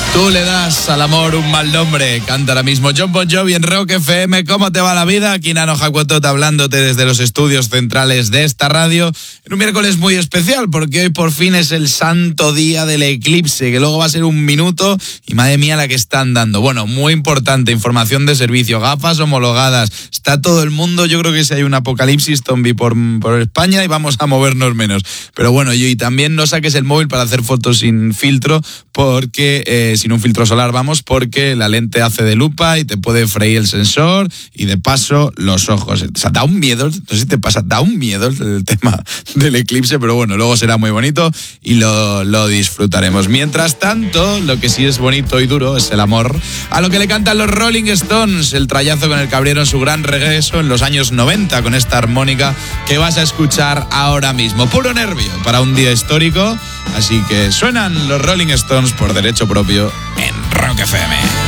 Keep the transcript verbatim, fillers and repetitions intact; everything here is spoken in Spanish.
Tú le das al amor un mal nombre. Canta ahora mismo Jon Bon Jovi en Rock F M. ¿Cómo te va la vida? Aquí Nano Hakuotot hablándote desde los estudios centrales de esta radio. En un miércoles muy especial porque hoy por fin es el santo día del eclipse, que luego va a ser un minuto y madre mía la que están dando. Bueno, muy importante, información de servicio, gafas homologadas. Está todo el mundo, yo creo que si hay un apocalipsis zombie por, por España y vamos a movernos menos. Pero bueno, y también no saques el móvil para hacer fotos sin filtro, porque eh, sin un filtro solar, vamos, porque la lente hace de lupa y te puede freír el sensor y de paso los ojos. O sea, da un miedo, no sé si te pasa, da un miedo el tema del eclipse, pero bueno, luego será muy bonito y lo, lo disfrutaremos. Mientras tanto, lo que sí es bonito y duro es el amor, a lo que le cantan los Rolling Stones, el trayazo con el que abrieron su gran regreso en los años noventa con esta armónica que vas a escuchar ahora mismo. Puro nervio para un día histórico, así que suenan los Rolling Stones por derecho propio en Rock F M.